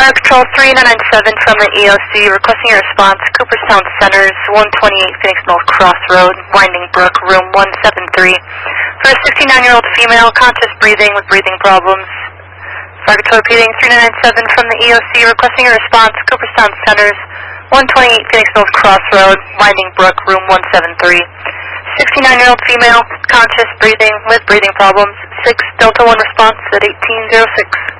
Fire Patrol 3997 from the EOC requesting a response. Cooperstown Centers, 128 Phoenix Mills Cross Road, Winding Brook, room 173. For a 69-year-old female, conscious breathing with breathing problems. Fire Patrol repeating 3997 from the EOC requesting a response. Cooperstown Centers, 128 Phoenix Mills Cross Road, Winding Brook, room 173. 69-year-old female, conscious breathing with breathing problems. 6 Delta 1 response at 1806.